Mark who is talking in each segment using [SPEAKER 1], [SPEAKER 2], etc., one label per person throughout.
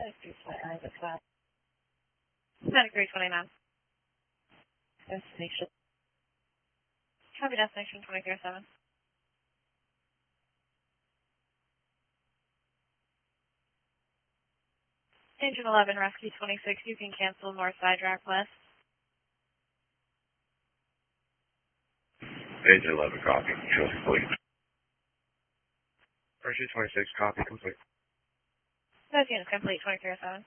[SPEAKER 1] Static 329.
[SPEAKER 2] Destination.
[SPEAKER 1] Copy destination 2307. Engine 11, Rescue 26, you can cancel north side track west.
[SPEAKER 3] Engine 11, copy. Show complete.
[SPEAKER 4] Rescue 26, copy, complete.
[SPEAKER 1] Those units complete 2307.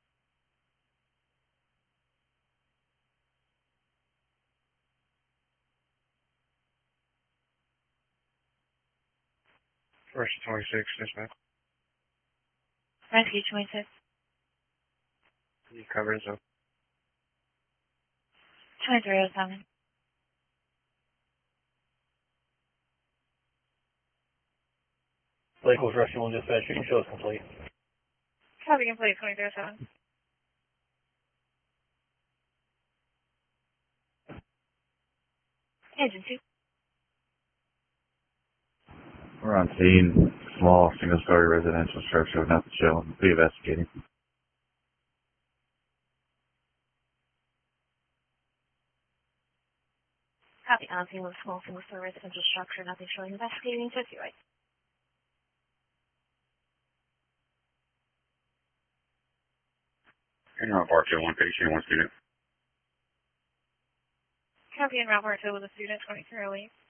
[SPEAKER 4] Rescue 26, dispatch.
[SPEAKER 1] Rescue 26.
[SPEAKER 4] Can you cover zone?
[SPEAKER 1] 2307.
[SPEAKER 5] Lake Coast Rescue 1 dispatch, you can show us complete.
[SPEAKER 1] Copy complete 2307. Engine 2.
[SPEAKER 3] We're on scene. Small single-story residential structure with nothing showing. Be investigating.
[SPEAKER 1] Copy on scene with small single-story residential structure, nothing showing, investigating 50 right.
[SPEAKER 3] And Route Bar 2, 1 patient, 1 student.
[SPEAKER 1] Copy in route part 2 with a student 2308.